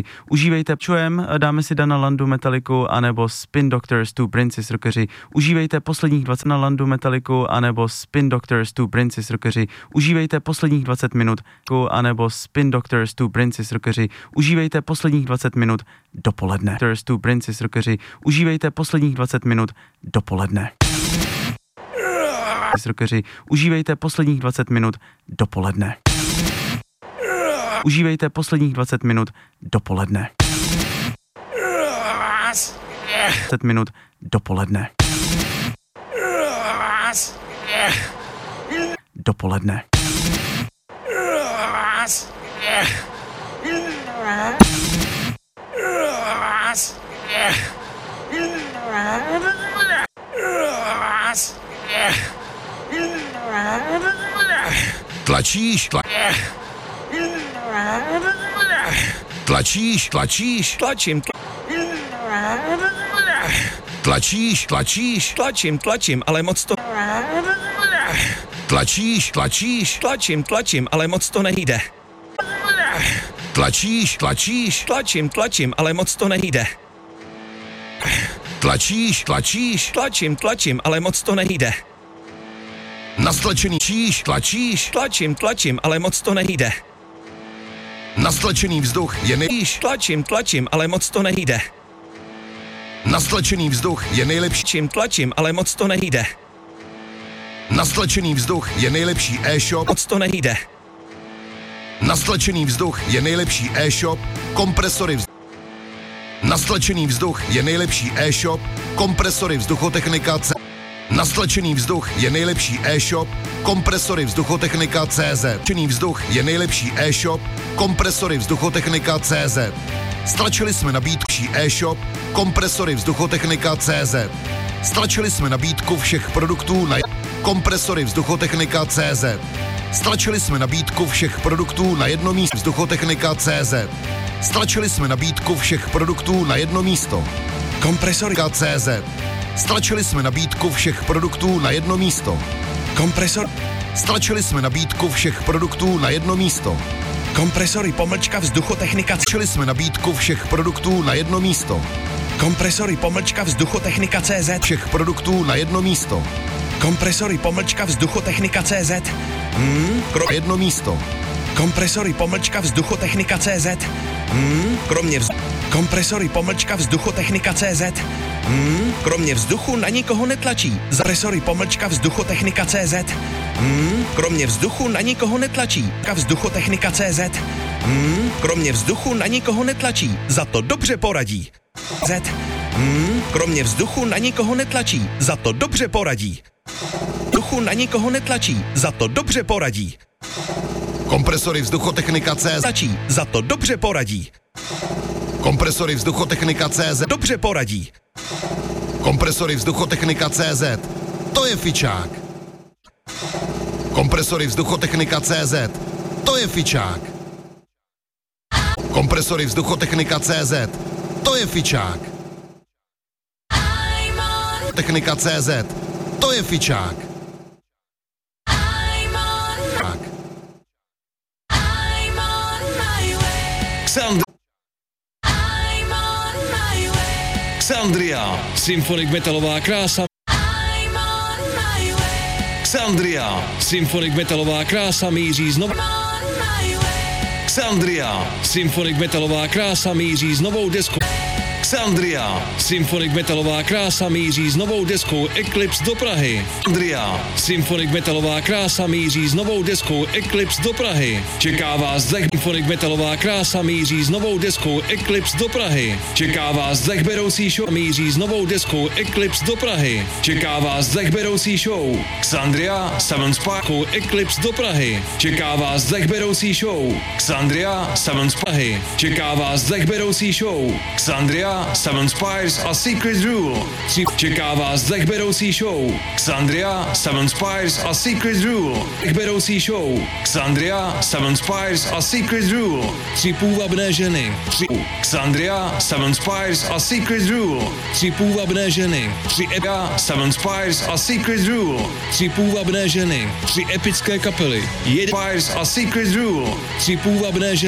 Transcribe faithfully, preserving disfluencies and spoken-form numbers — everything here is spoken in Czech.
Užívejte Čujem, dáme si Dana Landu Metaliku, anebo Spin Doctors two Princess Rockeři. Užívejte posledních dvacet na Landu Metaliku, anebo Spin Doctors two Princess Rockeři. Užívejte posledních dvacet minut, anebo Spin Doctors two Princess Rockeři. Užívejte posledních dvacet minut dopoledne. Doctors two Princess Rockeři. Užívejte posledních dvacet minut dopoledne. Rockeři. Užívejte posledních dvacet minut dopoledne. Užívejte posledních dvacet minut dopoledne. dvacet minut dopoledne. Dopoledne. Tlačíš, tla... Tlačíš, tlačíš, Tlačím, tla... tlačíš, tlačíš, tlačím, tlačím, ale moc to... tlačíš, tlačíš, Tlačím, tlačím, ale moc to nejde. tlačíš, tlačíš, Tlačím, tlačím, ale moc to nejde. tlačíš, tlačíš, Tlačím, tlačím, ale moc to nejde. na stlačený číš, tlačíš, Tlačím, tlačím, ale moc to nejde. na stlačený vzduch je nejvíš, Tlačím, tlačím, ale moc to nejde. na stlačený vzduch je nejlepší, Čím tlačím, ale moc to nejde. na stlačený vzduch je nejlepší e-shop, Moc to nejde. na stlačený vzduch je nejlepší e-shop, kompresory vzduch. Na stlačený vzduch je nejlepší e-shop, kompresory vzduchotechnika C. Na stlačený vzduch je nejlepší e-shop, kompresory vzduchotechnika C Z. Stlačený vzduch je nejlepší e-shop, kompresory vzduchotechnika C Z. Stlačili jsme nabídku e-shop, kompresory vzduchotechnika C Z. Stlačili jsme nabídku všech produktů na kompresory vzduchotechnika C Z. Stlačili jsme nabídku všech produktů na jedno místo vzduchotechnika C Z. Stlačili jsme nabídku všech produktů na jedno místo. Kompresory C Z. Stlačili jsme nabídku všech produktů na jedno místo. Kompresor, Stlačili jsme nabídku všech produktů na jedno místo. kompresory pomlčka vzduchotechnika, Stlačili jsme nabídku všech produktů na jedno místo. kompresory pomlčka vzduchotechnika C Z, Všech produktů na jedno místo. kompresory pomlčka vzduchotechnika C Z, hmm, kro, Na jedno místo. kompresory pomlčka vzduchotechnika C Z, hmm, kromě vz, kompresory pomlčka vzduchotechnika C Z, hmm, kromě vzduchu na nikoho netlačí. Kompresory pomlčka vzduchotechnika C Z, hmm, kromě vzduchu na nikoho netlačí. Vzduchotechnika C Z, hmm, kromě vzduchu na nikoho netlačí. Za to dobře poradí. Z, hmm, kromě vzduchu na nikoho netlačí. Za to dobře poradí. Vzduchu na nikoho netlačí. Za to dobře poradí. Kompresory vzduchotechnika C Z. Tlačí. Za to dobře poradí. Kompresory vzduchotechnika C Z. Dobře poradí. Kompresory vzduchotechnika C Z. To je fičák. Kompresory vzduchotechnika C Z. To je fičák. Kompresory vzduchotechnika C Z. To je fičák. Technika C Z. To je fičák. Xand- Xandria, symfonik metalová krása. Xandria, symfonik metalová krása míří znovu. Xandria, symfonik metalová krása míří s novou deskou. Xandria, symfonik metalová krása míří s novou deskou Eclipse do Prahy. Xandria, symfonik metalová krása míří s novou deskou Eclipse do Prahy. Čeká vás zleh, symfonik metalová krása míří s novou deskou Eclipse do Prahy. Čeká vás zleh beroucí show míří s novou deskou Eclipse do Prahy. Čeká vás zleh beroucí show Xandria, Seven Spark Eclipse do Prahy. Čeká vás zleh beroucí show Xandria, Seven Prahy. Čeká vás zleh beroucí show Xandria, Seven Spires a Secret Rule. Čeká vás zleh beroucí show Xandria, Seven Spires a Secret Rule. Zleh beroucí show Xandria, Seven Spires a Secret Rule. Tři půvabné ženy. Tři Xandria, Seven Spires a Secret Rule. Tři půvabné ženy. Tři Ega, Seven Spires a Secret Rule. Tři půvabné ženy. Tři epické kapely. Jeden Spires a Secret Rule. Tři půvabné ženy.